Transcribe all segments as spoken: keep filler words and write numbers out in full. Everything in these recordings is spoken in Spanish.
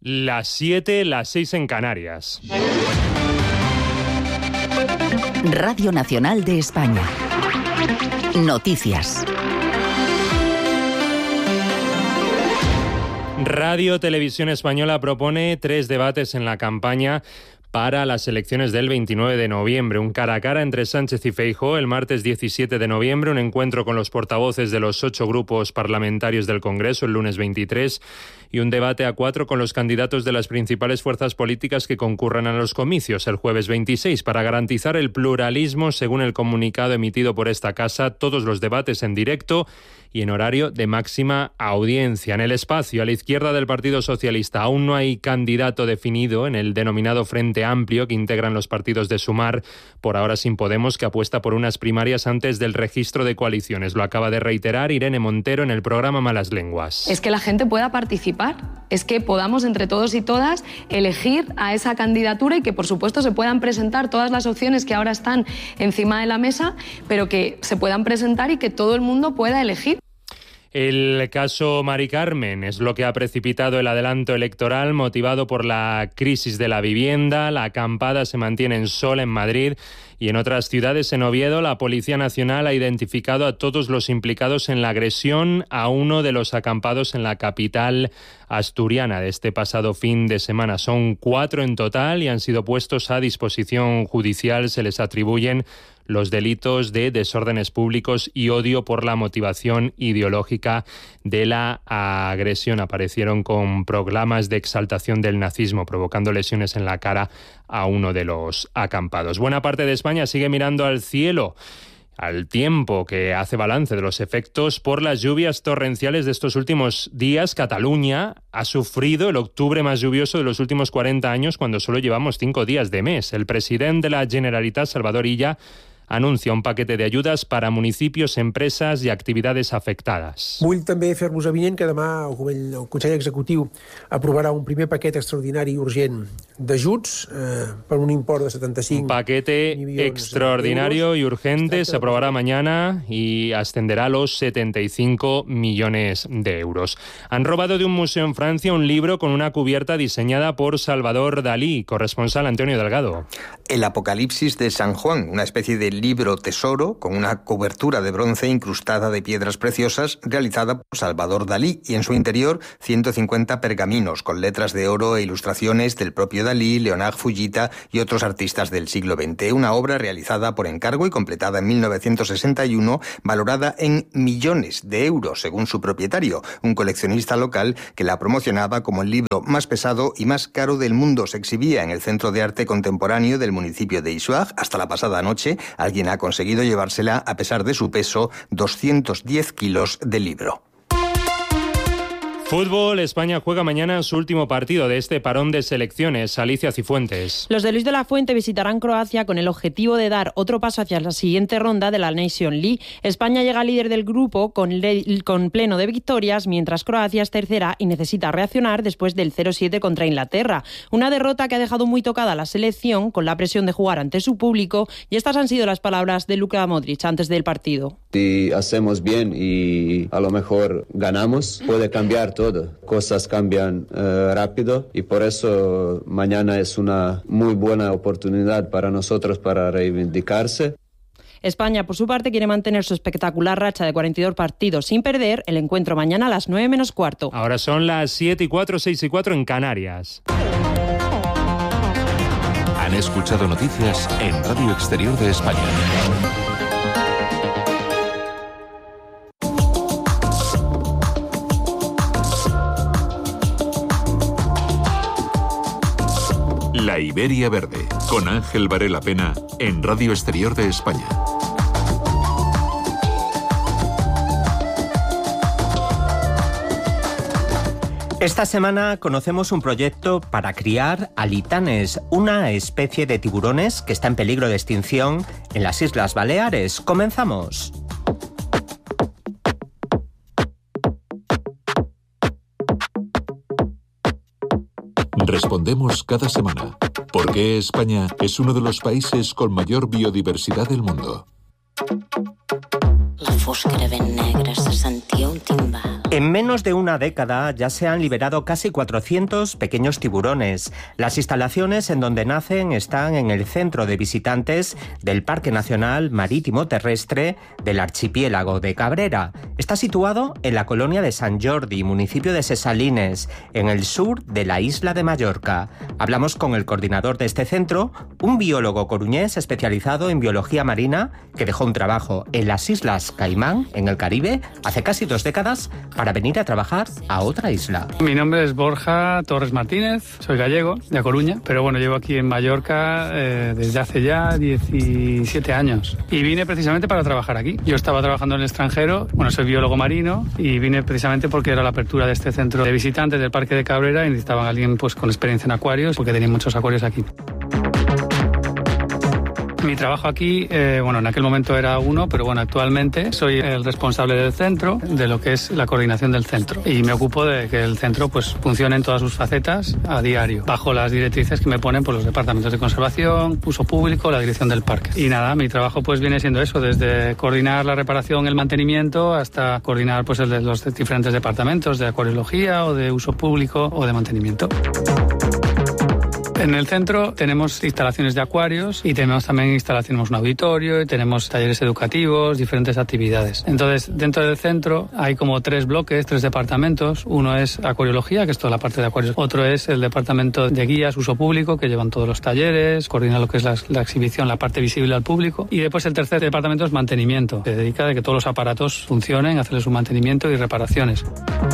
Las siete, las seis en Canarias. Radio Nacional de España. Noticias. Radio Televisión Española propone tres debates en la campaña para las elecciones del veintinueve de noviembre. Un cara a cara entre Sánchez y Feijóo el martes diecisiete de noviembre, un encuentro con los portavoces de los ocho grupos parlamentarios del Congreso el lunes veintitrés y un debate a cuatro con los candidatos de las principales fuerzas políticas que concurran a los comicios el jueves veintiséis. Para garantizar el pluralismo, según el comunicado emitido por esta casa, todos los debates en directo y en horario de máxima audiencia. En el espacio, a la izquierda del Partido Socialista, aún no hay candidato definido en el denominado Frente Amplio que integran los partidos de Sumar, por ahora sin Podemos, que apuesta por unas primarias antes del registro de coaliciones. Lo acaba de reiterar Irene Montero en el programa Malas Lenguas. Es que la gente pueda participar, es que podamos entre todos y todas elegir a esa candidatura y que por supuesto se puedan presentar todas las opciones que ahora están encima de la mesa, pero que se puedan presentar y que todo el mundo pueda elegir. El caso Mari Carmen es lo que ha precipitado el adelanto electoral, motivado por la crisis de la vivienda. La acampada se mantiene en Sol, en Madrid, y en otras ciudades. En Oviedo, la Policía Nacional ha identificado a todos los implicados en la agresión a uno de los acampados en la capital asturiana de este pasado fin de semana. Son cuatro en total y han sido puestos a disposición judicial. Se les atribuyen los delitos de desórdenes públicos y odio por la motivación ideológica de la agresión. Aparecieron con proclamas de exaltación del nazismo, provocando lesiones en la cara a uno de los acampados. Buena parte de España sigue mirando al cielo, al tiempo, que hace balance de los efectos por las lluvias torrenciales de estos últimos días. Cataluña ha sufrido el octubre más lluvioso de los últimos cuarenta años, cuando solo llevamos cinco días de mes. El presidente de la Generalitat, Salvador Illa, anuncia un paquete de ayudas para municipios, empresas i activitats afectades. Vull també fer-vos avinent que demà el Consell Executiu aprovarà un primer paquet extraordinari i urgent d'ajuts eh, per un import de setenta-cinc Un paquete extraordinario y urgente se aprobará mañana y ascenderá a los setenta y cinco millones de euros. Han robado de un museo en Francia un libro con una cubierta diseñada por Salvador Dalí. Corresponsal Antonio Delgado. El Apocalipsis de San Juan, una especie de libro tesoro con una cobertura de bronce incrustada de piedras preciosas realizada por Salvador Dalí, y en su interior ciento cincuenta pergaminos con letras de oro e ilustraciones del propio Dalí, Leonard Fujita y otros artistas del siglo veinte. Una obra realizada por encargo y completada en mil novecientos sesenta y uno, valorada en millones de euros según su propietario, un coleccionista local que la promocionaba como el libro más pesado y más caro del mundo. Se exhibía en el Centro de Arte Contemporáneo del municipio de Isuag hasta la pasada noche. Alguien ha conseguido llevársela a pesar de su peso, doscientos diez kilos de libro. Fútbol, España juega mañana su último partido de este parón de selecciones. Alicia Cifuentes. Los de Luis de la Fuente visitarán Croacia con el objetivo de dar otro paso hacia la siguiente ronda de la Nation League. España llega líder del grupo con, le- con pleno de victorias, mientras Croacia es tercera y necesita reaccionar después del cero siete contra Inglaterra. Una derrota que ha dejado muy tocada a la selección, con la presión de jugar ante su público, y estas han sido las palabras de Luka Modric antes del partido. Si hacemos bien y a lo mejor ganamos, puede cambiar todo. Cosas cambian eh, rápido, y por eso mañana es una muy buena oportunidad para nosotros para reivindicarse. España, por su parte, quiere mantener su espectacular racha de cuarenta y dos partidos sin perder. El encuentro mañana a las nueve menos cuarto. Ahora son las siete y cuatro, seis y cuatro en Canarias. Han escuchado noticias en Radio Exterior de España. La Iberia Verde, con Ángel Varela Pena, en Radio Exterior de España. Esta semana conocemos un proyecto para criar alitanes, una especie de tiburones que está en peligro de extinción en las Islas Baleares. Comenzamos. Respondemos cada semana por qué España es uno de los países con mayor biodiversidad del mundo. La fosca era ben negra, se sentia un timbal. En En menos de una década ya se han liberado casi cuatrocientos pequeños tiburones. Las instalaciones en donde nacen están en el centro de visitantes del Parque Nacional Marítimo Terrestre del Archipiélago de Cabrera. Está situado en la colonia de San Jordi, municipio de Ses Salines, en el sur de la isla de Mallorca. Hablamos con el coordinador de este centro, un biólogo coruñés especializado en biología marina que dejó un trabajo en las Islas Caimán, en el Caribe, hace casi dos décadas, para venir a trabajar a otra isla. Mi nombre es Borja Torres Martínez, soy gallego, de A Coruña, pero bueno, llevo aquí en Mallorca eh, desde hace ya diecisiete años y vine precisamente para trabajar aquí. Yo estaba trabajando en el extranjero, bueno, soy biólogo marino y vine precisamente porque era la apertura de este centro de visitantes del Parque de Cabrera y necesitaban a alguien pues, con experiencia en acuarios porque tenían muchos acuarios aquí. Mi trabajo aquí, eh, bueno, en aquel momento era uno, pero bueno, actualmente soy el responsable del centro, de lo que es la coordinación del centro. Y me ocupo de que el centro pues funcione en todas sus facetas a diario, bajo las directrices que me ponen por los departamentos de conservación, uso público, la dirección del parque. Y nada, mi trabajo pues viene siendo eso, desde coordinar la reparación, el mantenimiento, hasta coordinar pues el de los diferentes departamentos de acuariología o de uso público o de mantenimiento. En el centro tenemos instalaciones de acuarios y tenemos también instalaciones, un auditorio y tenemos talleres educativos, diferentes actividades. Entonces, dentro del centro hay como tres bloques, tres departamentos. Uno es acuariología, que es toda la parte de acuarios. Otro es el departamento de guías, uso público, que llevan todos los talleres, coordina lo que es la, la exhibición, la parte visible al público. Y después el tercer departamento es mantenimiento. Se dedica a que todos los aparatos funcionen, hacerles su mantenimiento y reparaciones.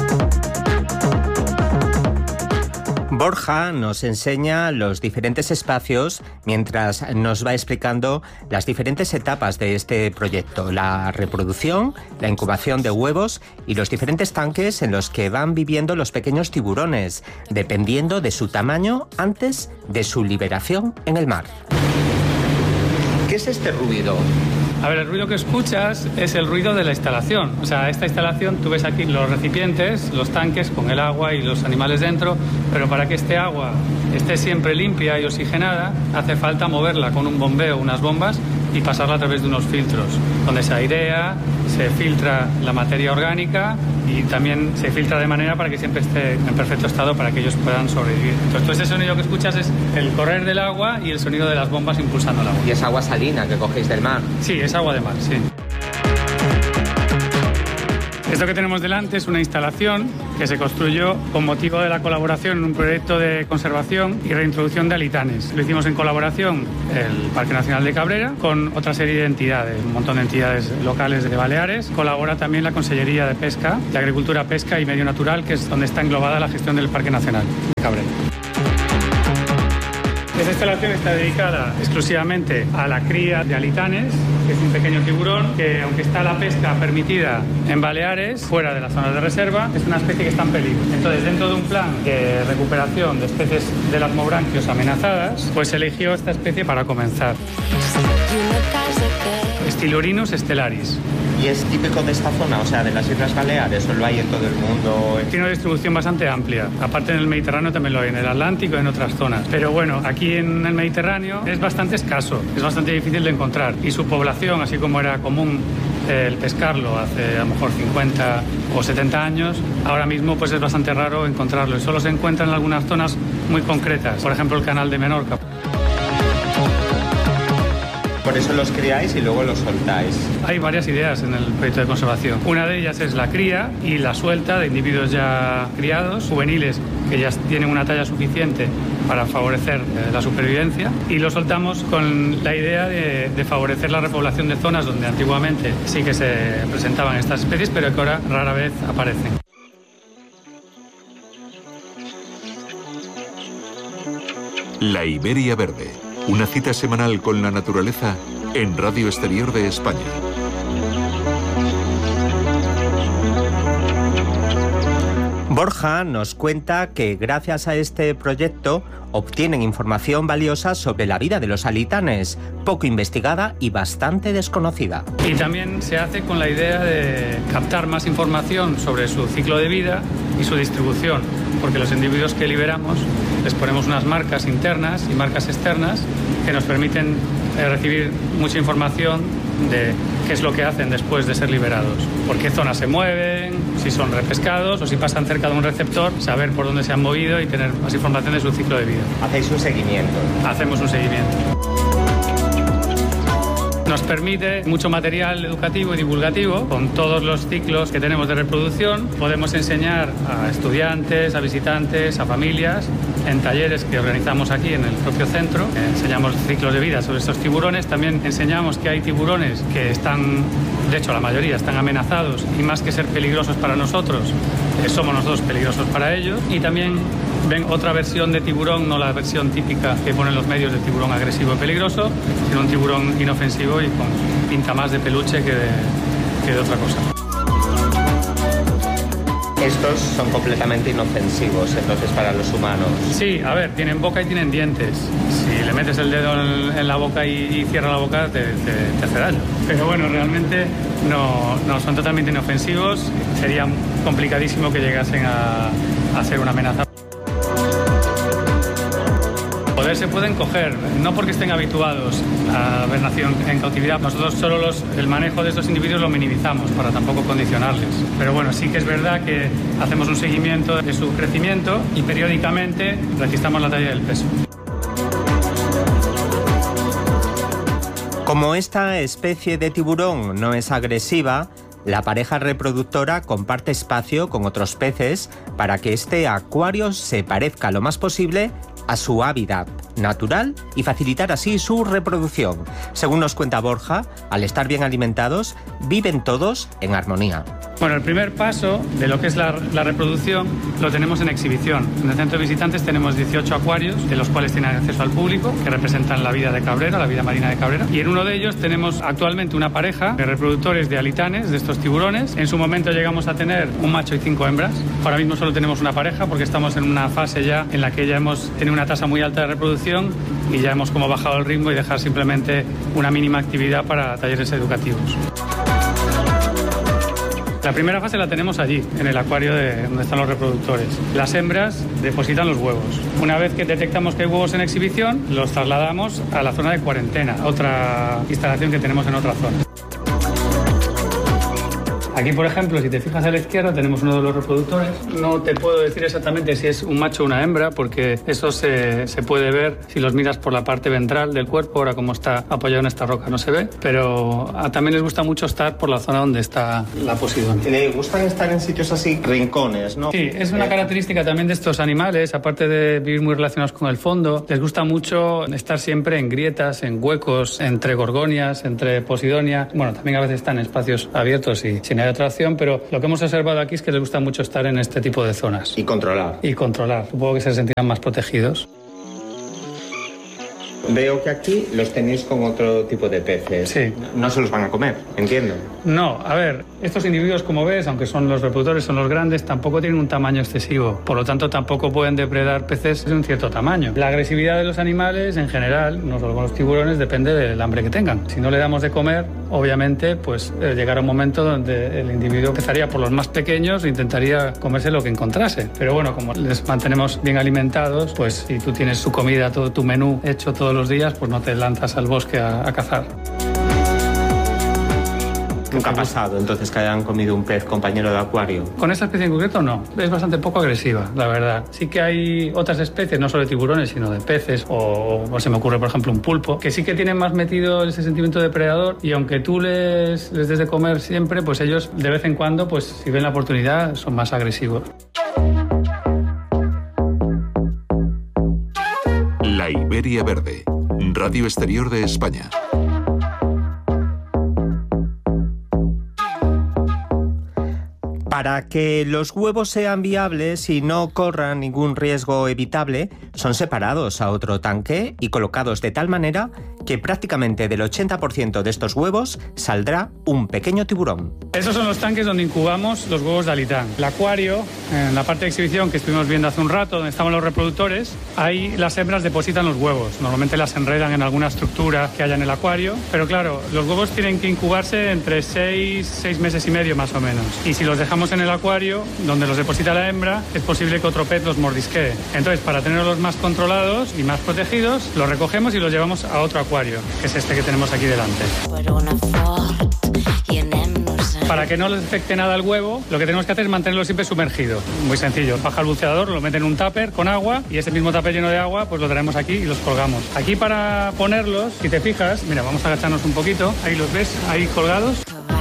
Borja nos enseña los diferentes espacios mientras nos va explicando las diferentes etapas de este proyecto, la reproducción, la incubación de huevos y los diferentes tanques en los que van viviendo los pequeños tiburones, dependiendo de su tamaño antes de su liberación en el mar. ¿Qué es este ruido? A ver, el ruido que escuchas es el ruido de la instalación. O sea, esta instalación, tú ves aquí los recipientes, los tanques con el agua y los animales dentro, pero para que este agua esté siempre limpia y oxigenada, hace falta moverla con un bombeo, unas bombas, y pasarla a través de unos filtros, donde se airea, se filtra la materia orgánica y también se filtra de manera para que siempre esté en perfecto estado para que ellos puedan sobrevivir. Entonces, todo ese sonido que escuchas es el correr del agua y el sonido de las bombas impulsando el agua. ¿Y es agua salina que cogéis del mar? Sí, es agua de mar, sí. Esto que tenemos delante es una instalación que se construyó con motivo de la colaboración en un proyecto de conservación y reintroducción de alitanes. Lo hicimos en colaboración el Parque Nacional de Cabrera con otra serie de entidades, un montón de entidades locales de Baleares. Colabora también la Consellería de Pesca, de Agricultura, Pesca y Medio Natural, que es donde está englobada la gestión del Parque Nacional de Cabrera. Esta instalación está dedicada exclusivamente a la cría de alitanes, que es un pequeño tiburón que, aunque está la pesca permitida en Baleares, fuera de las zonas de reserva, es una especie que está en peligro. Entonces, dentro de un plan de recuperación de especies de lasmobranquios amenazadas, pues se eligió esta especie para comenzar. Stylurinus stellaris. ¿Y es típico de esta zona, o sea, de las Islas Baleares, o lo hay en todo el mundo? Tiene una distribución bastante amplia. Aparte en el Mediterráneo también lo hay, en el Atlántico y en otras zonas. Pero bueno, aquí en el Mediterráneo es bastante escaso, es bastante difícil de encontrar. Y su población, así como era común el pescarlo hace a lo mejor cincuenta o setenta años, ahora mismo pues es bastante raro encontrarlo. Y solo se encuentra en algunas zonas muy concretas, por ejemplo el Canal de Menorca. Por eso los criáis y luego los soltáis. Hay varias ideas en el proyecto de conservación. Una de ellas es la cría y la suelta de individuos ya criados, juveniles, que ya tienen una talla suficiente para favorecer eh, la supervivencia. Y lo soltamos con la idea de, de favorecer la repoblación de zonas donde antiguamente sí que se presentaban estas especies, pero que ahora rara vez aparecen. La Iberia Verde. Una cita semanal con la naturaleza en Radio Exterior de España. Borja nos cuenta que gracias a este proyecto obtienen información valiosa sobre la vida de los alitanes, poco investigada y bastante desconocida. Y también se hace con la idea de captar más información sobre su ciclo de vida y su distribución, porque los individuos que liberamos les ponemos unas marcas internas y marcas externas que nos permiten eh, recibir mucha información de qué es lo que hacen después de ser liberados, por qué zonas se mueven, si son repescados o si pasan cerca de un receptor, saber por dónde se han movido y tener más información de su ciclo de vida. ¿Hacéis un seguimiento? Hacemos un seguimiento. Nos permite mucho material educativo y divulgativo con todos los ciclos que tenemos de reproducción. Podemos enseñar a estudiantes, a visitantes, a familias en talleres que organizamos aquí en el propio centro. Enseñamos ciclos de vida sobre estos tiburones. También enseñamos que hay tiburones que están, de hecho la mayoría están amenazados y más que ser peligrosos para nosotros, somos nosotros peligrosos para ellos. Y también ven otra versión de tiburón, no la versión típica que ponen los medios de tiburón agresivo y peligroso, sino un tiburón inofensivo y con pinta más de peluche que de, que de otra cosa. Estos son completamente inofensivos, entonces, para los humanos. Sí, a ver, tienen boca y tienen dientes. Si le metes el dedo en, en la boca y, y cierras la boca, te, te, te hace daño. Pero bueno, realmente no, no son totalmente inofensivos. Sería complicadísimo que llegasen a, a ser una amenaza. Se pueden coger, no porque estén habituados a haber nacido en cautividad. Nosotros solo los, el manejo de estos individuos lo minimizamos para tampoco condicionarles. Pero bueno, sí que es verdad que hacemos un seguimiento de su crecimiento y periódicamente registramos la talla del peso. Como esta especie de tiburón no es agresiva, la pareja reproductora comparte espacio con otros peces para que este acuario se parezca lo más posible a su hábitat natural y facilitar así su reproducción. Según nos cuenta Borja, al estar bien alimentados, viven todos en armonía. Bueno, el primer paso de lo que es la, la reproducción lo tenemos en exhibición. En el centro de visitantes tenemos dieciocho acuarios, de los cuales tienen acceso al público, que representan la vida de Cabrera, la vida marina de Cabrera. Y en uno de ellos tenemos actualmente una pareja de reproductores de alitanes, de estos tiburones. En su momento llegamos a tener un macho y cinco hembras. Ahora mismo solo tenemos una pareja porque estamos en una fase ya en la que ya hemos tenido una tasa muy alta de reproducción y ya hemos como bajado el ritmo y dejar simplemente una mínima actividad para talleres educativos. La primera fase la tenemos allí, en el acuario de donde están los reproductores. Las hembras depositan los huevos. Una vez que detectamos que hay huevos en exhibición, los trasladamos a la zona de cuarentena, otra instalación que tenemos en otra zona. Aquí, por ejemplo, si te fijas a la izquierda, tenemos uno de los reproductores. No te puedo decir exactamente si es un macho o una hembra, porque eso se, se puede ver si los miras por la parte ventral del cuerpo. Ahora, como está apoyado en esta roca, no se ve. Pero a, también les gusta mucho estar por la zona donde está la posidonia. ¿Le gustan estar en sitios así, rincones, no? Sí, es una característica también de estos animales, aparte de vivir muy relacionados con el fondo. Les gusta mucho estar siempre en grietas, en huecos, entre gorgonias, entre posidonia. Bueno, también a veces están en espacios abiertos y sin atracción, pero lo que hemos observado aquí es que les gusta mucho estar en este tipo de zonas. Y controlar. Y controlar. Supongo que se sentirán más protegidos. Veo que aquí los tenéis con otro tipo de peces. Sí. No se los van a comer, entiendo. No, a ver, estos individuos, como ves, aunque son los reproductores, son los grandes, tampoco tienen un tamaño excesivo. Por lo tanto, tampoco pueden depredar peces de un cierto tamaño. La agresividad de los animales, en general, no solo con los tiburones, depende del hambre que tengan. Si no le damos de comer, obviamente, pues eh, llegará un momento donde el individuo empezaría por los más pequeños e intentaría comerse lo que encontrase. Pero bueno, como les mantenemos bien alimentados, pues si tú tienes su comida, todo tu menú hecho todos los días, pues no te lanzas al bosque a, a cazar. Nunca ha pasado entonces que hayan comido un pez compañero de acuario. Con esta especie en concreto no, es bastante poco agresiva, la verdad. Sí que hay otras especies, no solo de tiburones, sino de peces, o, o se me ocurre por ejemplo un pulpo, que sí que tienen más metido ese sentimiento depredador, y aunque tú les, les des de comer siempre, pues ellos de vez en cuando, pues si ven la oportunidad, son más agresivos. La Iberia Verde, Radio Exterior de España. Para que los huevos sean viables y no corran ningún riesgo evitable, son separados a otro tanque y colocados de tal manera que prácticamente del ochenta por ciento de estos huevos saldrá un pequeño tiburón. Esos son los tanques donde incubamos los huevos de alitán. El acuario, en la parte de exhibición que estuvimos viendo hace un rato, donde estaban los reproductores, ahí las hembras depositan los huevos. Normalmente las enredan en alguna estructura que haya en el acuario, pero claro, los huevos tienen que incubarse entre seis, seis meses y medio más o menos. Y si los dejamos en el acuario, donde los deposita la hembra, es posible que otro pez los mordisquee. Entonces, para tenerlos más controlados y más protegidos, los recogemos y los llevamos a otro acuario, que es este que tenemos aquí delante. Para que no les afecte nada al huevo, lo que tenemos que hacer es mantenerlo siempre sumergido. Muy sencillo, baja el buceador, lo mete en un tupper con agua y ese mismo tupper lleno de agua pues lo traemos aquí y los colgamos. Aquí para ponerlos, si te fijas, mira, vamos a agacharnos un poquito, ahí los ves, ahí colgados.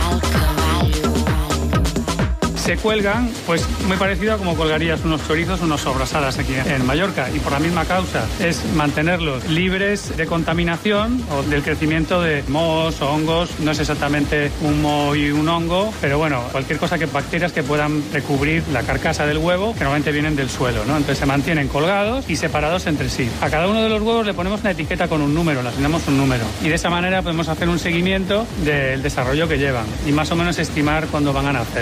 Se cuelgan, pues muy parecido a como colgarías unos chorizos, unos sobrasadas aquí en Mallorca, y por la misma causa es mantenerlos libres de contaminación o del crecimiento de mohos o hongos. No es exactamente un moho y un hongo, pero bueno, cualquier cosa que bacterias que puedan recubrir la carcasa del huevo, que normalmente vienen del suelo, ¿no? Entonces se mantienen colgados y separados entre sí. A cada uno de los huevos le ponemos una etiqueta con un número, le asignamos un número, y de esa manera podemos hacer un seguimiento del desarrollo que llevan y más o menos estimar cuándo van a nacer.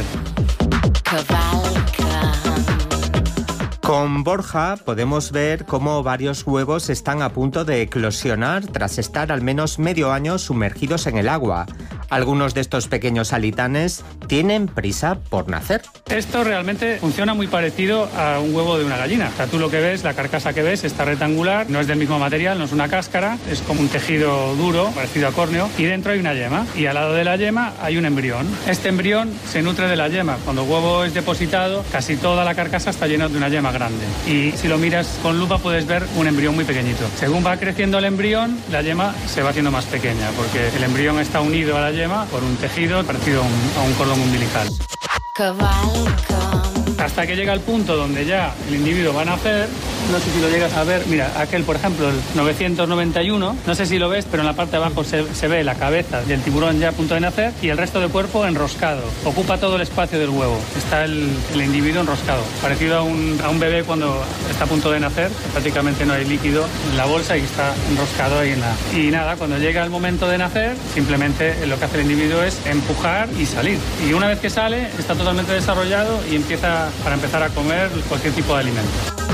Con Borja podemos ver cómo varios huevos están a punto de eclosionar tras estar al menos medio año sumergidos en el agua. Algunos de estos pequeños alitanes tienen prisa por nacer. Esto realmente funciona muy parecido a un huevo de una gallina. O sea, tú lo que ves, la carcasa que ves está rectangular, no es del mismo material, no es una cáscara, es como un tejido duro, parecido a córneo, y dentro hay una yema. Y al lado de la yema hay un embrión. Este embrión se nutre de la yema. Cuando el huevo es depositado, casi toda la carcasa está llena de una yema grande. Y si lo miras con lupa puedes ver un embrión muy pequeñito. Según va creciendo el embrión, la yema se va haciendo más pequeña, porque el embrión está unido a la yema por un tejido parecido a un, a un cordón umbilical. Hasta que llega el punto donde ya el individuo va a nacer. No sé si lo llegas a ver, mira, aquel por ejemplo, el novecientos noventa y uno, no sé si lo ves, pero en la parte de abajo se, se ve la cabeza del tiburón ya a punto de nacer y el resto del cuerpo enroscado, ocupa todo el espacio del huevo, está el, el individuo enroscado, parecido a un, a un bebé cuando está a punto de nacer, prácticamente no hay líquido en la bolsa y está enroscado ahí en la... Y nada, cuando llega el momento de nacer, simplemente lo que hace el individuo es empujar y salir, y una vez que sale está totalmente desarrollado y empieza para empezar a comer cualquier tipo de alimento.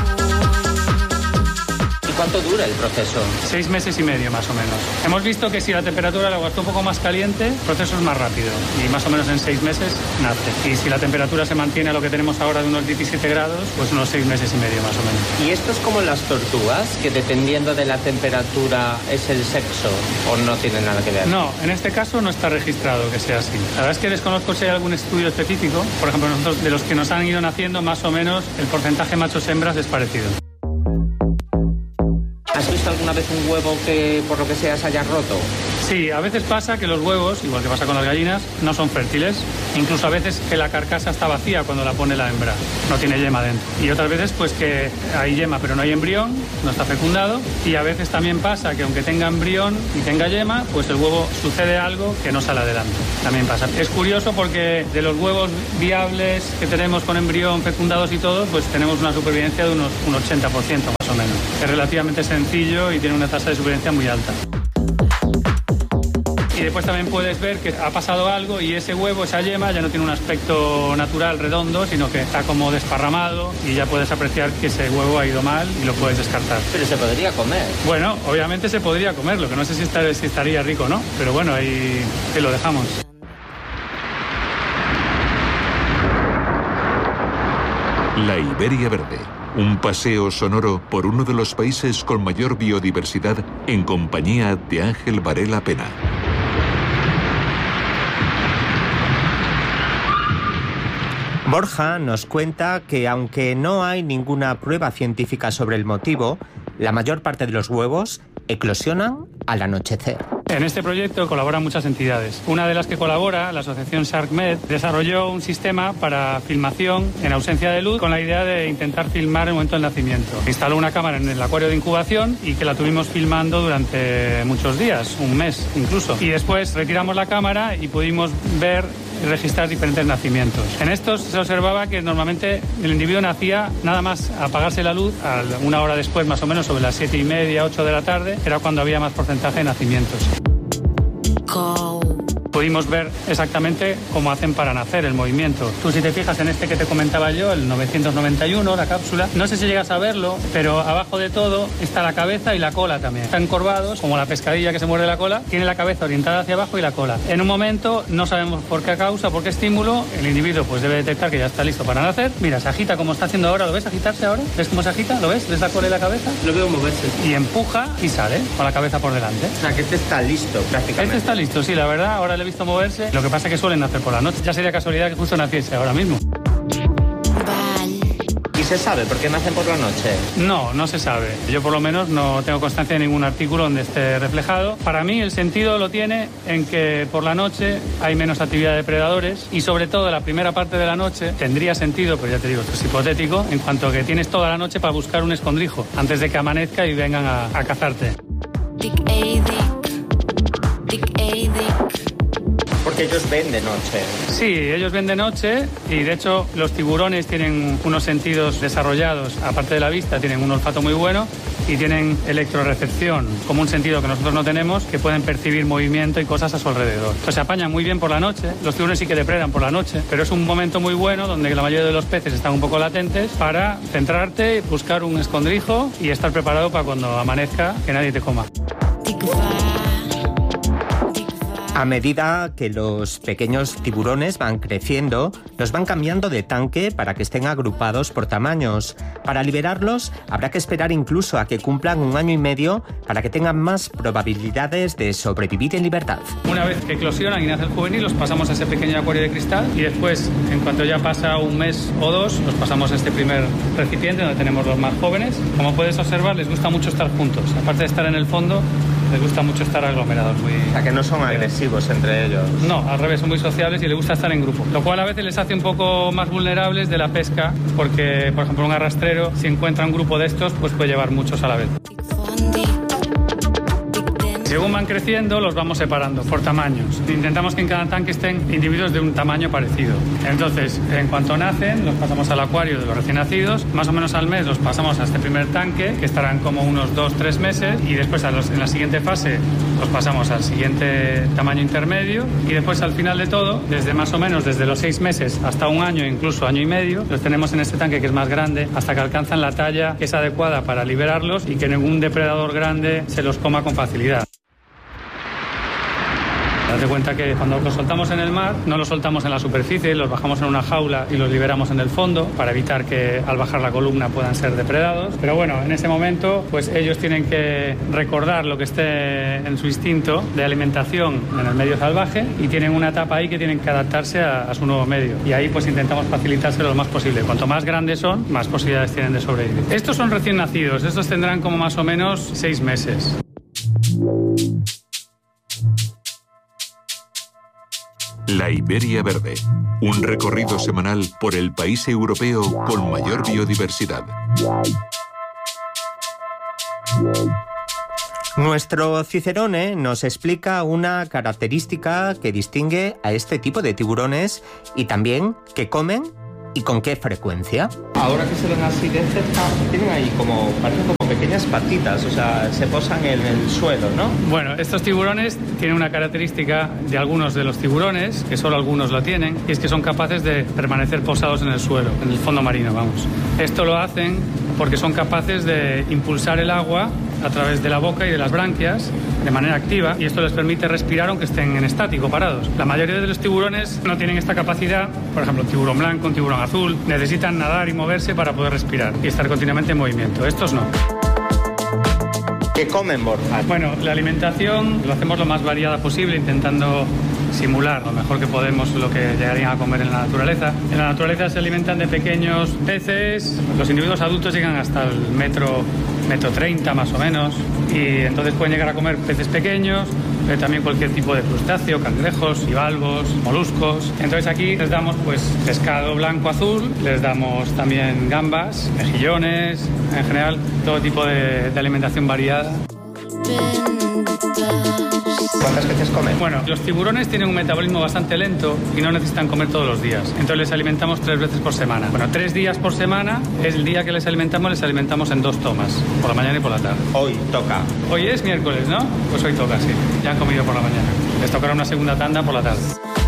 ¿Cuánto dura el proceso? Seis meses y medio más o menos. Hemos visto que si la temperatura del agua está un poco más caliente, el proceso es más rápido y más o menos en seis meses nace. Y si la temperatura se mantiene a lo que tenemos ahora de unos diecisiete grados, pues unos seis meses y medio más o menos. ¿Y esto es como las tortugas, que dependiendo de la temperatura es el sexo o no tiene nada que ver? No, en este caso no está registrado que sea así. La verdad es que desconozco si hay algún estudio específico. Por ejemplo, nosotros de los que nos han ido naciendo, más o menos el porcentaje machos-hembras es parecido. ¿Has visto alguna vez un huevo que por lo que sea se haya roto? Sí, a veces pasa que los huevos, igual que pasa con las gallinas, no son fértiles. Incluso a veces que la carcasa está vacía cuando la pone la hembra, no tiene yema dentro. Y otras veces pues que hay yema pero no hay embrión, no está fecundado. Y a veces también pasa que aunque tenga embrión y tenga yema, pues el huevo sucede algo que no sale adelante. También pasa. Es curioso porque de los huevos viables que tenemos con embrión, fecundados y todo, pues tenemos una supervivencia de unos un ochenta por ciento más o menos. Es relativamente sencillo y tiene una tasa de supervivencia muy alta. Y después también puedes ver que ha pasado algo y ese huevo, esa yema, ya no tiene un aspecto natural redondo, sino que está como desparramado y ya puedes apreciar que ese huevo ha ido mal y lo puedes descartar. Pero se podría comer. Bueno, obviamente se podría comer, lo que no sé si, está, si estaría rico o no, pero bueno, ahí, ahí lo dejamos. La Iberia Verde. Un paseo sonoro por uno de los países con mayor biodiversidad en compañía de Ángel Varela Pena. Borja nos cuenta que aunque no hay ninguna prueba científica sobre el motivo, la mayor parte de los huevos eclosionan al anochecer. En este proyecto colaboran muchas entidades. Una de las que colabora, la asociación SharkMed, desarrolló un sistema para filmación en ausencia de luz con la idea de intentar filmar el momento del nacimiento. Instaló una cámara en el acuario de incubación y que la tuvimos filmando durante muchos días, un mes incluso. Y después retiramos la cámara y pudimos ver y registrar diferentes nacimientos. En estos se observaba que normalmente el individuo nacía nada más apagarse la luz, a una hora después más o menos, sobre las siete y media, ocho de la tarde, era cuando había más porcentaje de nacimientos. Pudimos ver exactamente cómo hacen para nacer el movimiento. Tú si te fijas en este que te comentaba yo, el novecientos noventa y uno, la cápsula, no sé si llegas a verlo, pero abajo de todo está la cabeza y la cola también. Están encorvados, como la pescadilla que se muerde la cola, tiene la cabeza orientada hacia abajo y la cola. En un momento, no sabemos por qué causa, por qué estímulo, el individuo pues debe detectar que ya está listo para nacer. Mira, se agita como está haciendo ahora, ¿lo ves agitarse ahora? ¿Ves cómo se agita? ¿Lo ves? ¿Ves la cola y la cabeza? Lo veo moverse. Y empuja y sale con la cabeza por delante. O sea, que este está listo prácticamente. Este está listo, sí, la verdad, ahora le he visto visto moverse. Lo que pasa es que suelen nacer por la noche. Ya sería casualidad que justo naciese ahora mismo. ¿Y se sabe por qué nacen por la noche? No, no se sabe. Yo por lo menos no tengo constancia de ningún artículo donde esté reflejado. Para mí el sentido lo tiene en que por la noche hay menos actividad de depredadores y sobre todo la primera parte de la noche tendría sentido, pero ya te digo, esto es hipotético, en cuanto a que tienes toda la noche para buscar un escondrijo antes de que amanezca y vengan a, a cazarte. Porque ellos ven de noche. Sí, ellos ven de noche y de hecho los tiburones tienen unos sentidos desarrollados, aparte de la vista, tienen un olfato muy bueno y tienen electrorecepción, como un sentido que nosotros no tenemos, que pueden percibir movimiento y cosas a su alrededor. Entonces se apañan muy bien por la noche, los tiburones sí que depredan por la noche, pero es un momento muy bueno donde la mayoría de los peces están un poco latentes para centrarte, buscar un escondrijo y estar preparado para cuando amanezca que nadie te coma. A medida que los pequeños tiburones van creciendo, los van cambiando de tanque para que estén agrupados por tamaños. Para liberarlos, habrá que esperar incluso a que cumplan un año y medio para que tengan más probabilidades de sobrevivir en libertad. Una vez que eclosionan y nace el juvenil, los pasamos a ese pequeño acuario de cristal y después, en cuanto ya pasa un mes o dos, los pasamos a este primer recipiente donde tenemos los más jóvenes. Como puedes observar, les gusta mucho estar juntos. Aparte de estar en el fondo, les gusta mucho estar aglomerados. Muy... O sea, que no son agresivos entre ellos. No, al revés, son muy sociables y les gusta estar en grupo. Lo cual a veces les hace un poco más vulnerables de la pesca, porque, por ejemplo, un arrastrero, si encuentra un grupo de estos, pues puede llevar muchos a la vez. Según van creciendo, los vamos separando por tamaños. Intentamos que en cada tanque estén individuos de un tamaño parecido. Entonces, en cuanto nacen, los pasamos al acuario de los recién nacidos. Más o menos al mes los pasamos a este primer tanque, que estarán como unos dos tres meses. Y después, a los, en la siguiente fase, los pasamos al siguiente tamaño intermedio. Y después, al final de todo, desde más o menos desde los seis meses hasta un año, incluso año y medio, los tenemos en este tanque que es más grande, hasta que alcanzan la talla que es adecuada para liberarlos y que ningún depredador grande se los coma con facilidad. Date cuenta que cuando los soltamos en el mar, no los soltamos en la superficie, los bajamos en una jaula y los liberamos en el fondo para evitar que al bajar la columna puedan ser depredados. Pero bueno, en ese momento, pues ellos tienen que recordar lo que esté en su instinto de alimentación en el medio salvaje y tienen una etapa ahí que tienen que adaptarse a, a su nuevo medio. Y ahí pues intentamos facilitárselo lo más posible. Cuanto más grandes son, más posibilidades tienen de sobrevivir. Estos son recién nacidos, estos tendrán como más o menos seis meses. La Iberia Verde, un recorrido semanal por el país europeo con mayor biodiversidad. Nuestro Cicerone nos explica una característica que distingue a este tipo de tiburones y también qué comen y con qué frecuencia. Ahora que se ven así de cerca, tienen ahí como, parecen como pequeñas patitas, o sea, se posan en el suelo, ¿no? Bueno, estos tiburones tienen una característica de algunos de los tiburones, que solo algunos lo tienen, y es que son capaces de permanecer posados en el suelo, en el fondo marino, vamos. Esto lo hacen porque son capaces de impulsar el agua a través de la boca y de las branquias de manera activa, y esto les permite respirar aunque estén en estático, parados. La mayoría de los tiburones no tienen esta capacidad. Por ejemplo, un tiburón blanco, un tiburón azul, necesitan nadar y moverse para poder respirar y estar continuamente en movimiento. Estos no. ¿Qué comen, Borja? Bueno, la alimentación lo hacemos lo más variada posible, intentando simular lo mejor que podemos lo que llegarían a comer en la naturaleza. En la naturaleza se alimentan de pequeños peces. Los individuos adultos llegan hasta el metro, metro treinta más o menos, y entonces pueden llegar a comer peces pequeños, pero también cualquier tipo de crustáceo, cangrejos, bivalvos, moluscos. Entonces aquí les damos pues pescado blanco, azul, les damos también gambas, mejillones, en general todo tipo de, de alimentación variada. ¿Cuántas veces comen? Bueno, los tiburones tienen un metabolismo bastante lento y no necesitan comer todos los días. Entonces les alimentamos tres veces por semana. Bueno, tres días por semana es el día que les alimentamos, les alimentamos en dos tomas, por la mañana y por la tarde. Hoy toca. Hoy es miércoles, ¿no? Pues hoy toca, sí. Ya han comido por la mañana. Les tocará una segunda tanda por la tarde.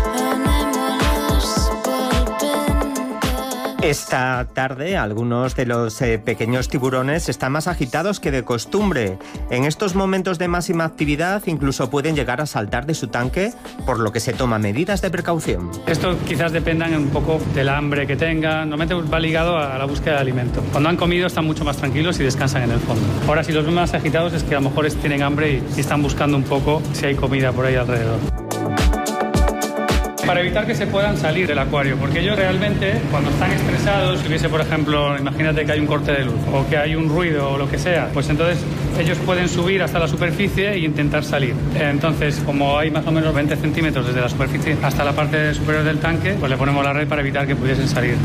Esta tarde algunos de los eh, pequeños tiburones están más agitados que de costumbre. En estos momentos de máxima actividad incluso pueden llegar a saltar de su tanque, por lo que se toman medidas de precaución. Esto quizás dependan un poco del hambre que tengan. Normalmente va ligado a la búsqueda de alimento. Cuando han comido están mucho más tranquilos y descansan en el fondo. Ahora, si los ven más agitados es que a lo mejor tienen hambre y, y están buscando un poco si hay comida por ahí alrededor. para evitar que se puedan salir del acuario, porque ellos realmente, cuando están estresados, si hubiese, por ejemplo, imagínate que hay un corte de luz o que hay un ruido o lo que sea, pues entonces ellos pueden subir hasta la superficie e intentar salir. Entonces, como hay más o menos veinte centímetros desde la superficie hasta la parte superior del tanque, pues le ponemos la red para evitar que pudiesen salir.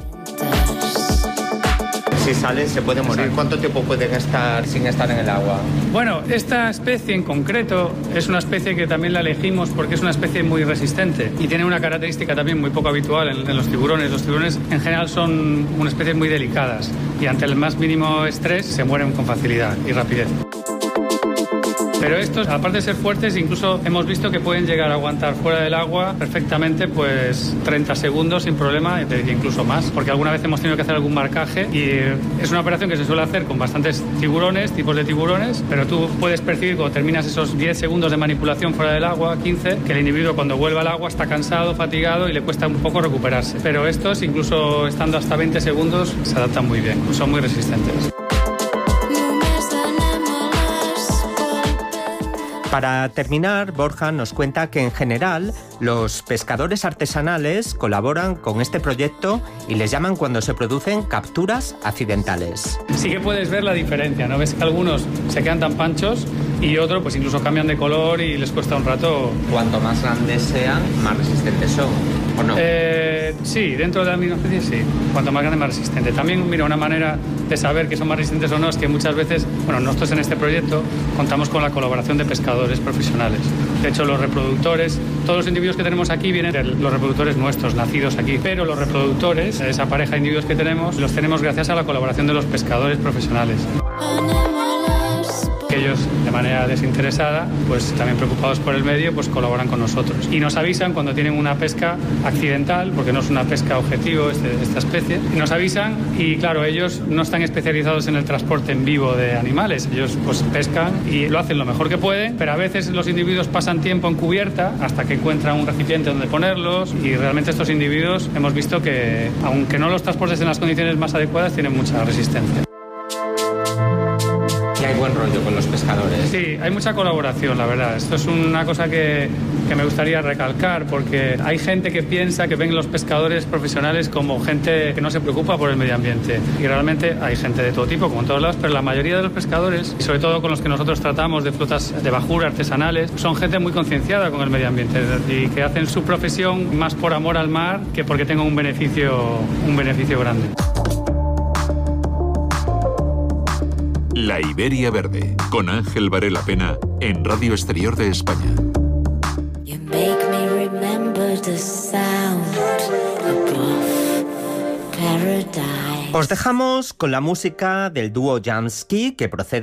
Si salen se puede morir. Exacto. ¿Cuánto tiempo pueden estar sin estar en el agua? Bueno, esta especie en concreto es una especie que también la elegimos porque es una especie muy resistente y tiene una característica también muy poco habitual en, en los tiburones. Los tiburones en general son unas especies muy delicadas y ante el más mínimo estrés se mueren con facilidad y rapidez. Pero estos, aparte de ser fuertes, incluso hemos visto que pueden llegar a aguantar fuera del agua perfectamente pues treinta segundos sin problema, incluso más, porque alguna vez hemos tenido que hacer algún marcaje y es una operación que se suele hacer con bastantes tiburones, tipos de tiburones, pero tú puedes percibir cuando terminas esos diez segundos de manipulación fuera del agua, quince, que el individuo cuando vuelve al agua está cansado, fatigado y le cuesta un poco recuperarse. Pero estos, incluso estando hasta veinte segundos, se adaptan muy bien, son muy resistentes. Para terminar, Borja nos cuenta que en general los pescadores artesanales colaboran con este proyecto y les llaman cuando se producen capturas accidentales. Sí que puedes ver la diferencia, ¿no? Ves que algunos se quedan tan panchos y otros pues incluso cambian de color y les cuesta un rato. Cuanto más grandes sean, más resistentes son, ¿o no? Eh, sí, dentro de la misma especie sí. Cuanto más grande, más resistente. También, mira, una manera de saber que son más resistentes o no es que muchas veces, bueno, nosotros en este proyecto contamos con la colaboración de pescadores profesionales. De hecho, los reproductores, todos los individuos que tenemos aquí vienen de los reproductores nuestros, nacidos aquí, pero los reproductores, esa pareja de individuos que tenemos, los tenemos gracias a la colaboración de los pescadores profesionales. Que ellos, de manera desinteresada, pues también preocupados por el medio, pues colaboran con nosotros. Y nos avisan cuando tienen una pesca accidental, porque no es una pesca objetivo este, esta especie. Y nos avisan y, claro, ellos no están especializados en el transporte en vivo de animales. Ellos pues pescan y lo hacen lo mejor que pueden, pero a veces los individuos pasan tiempo en cubierta hasta que encuentran un recipiente donde ponerlos y realmente estos individuos hemos visto que, aunque no los transportes en las condiciones más adecuadas, tienen mucha resistencia. Y hay buen rollo con los pescadores. Sí, hay mucha colaboración, la verdad. Esto es una cosa que, que me gustaría recalcar, porque hay gente que piensa que ven los pescadores profesionales como gente que no se preocupa por el medio ambiente. Y realmente hay gente de todo tipo, como en todos lados, pero la mayoría de los pescadores, y sobre todo con los que nosotros tratamos de flotas de bajura artesanales, son gente muy concienciada con el medio ambiente y que hacen su profesión más por amor al mar que porque tengan un beneficio, un beneficio grande. La Iberia Verde, con Ángel Varela Pena, en Radio Exterior de España. Os dejamos con la música del dúo Jamsky, que procede